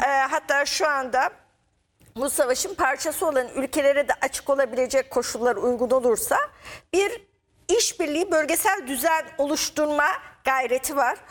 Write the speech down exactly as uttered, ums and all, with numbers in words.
e, hatta şu anda bu savaşın parçası olan ülkelere de açık olabilecek koşullar uygun olursa bir işbirliği, bölgesel düzen oluşturma gayreti var.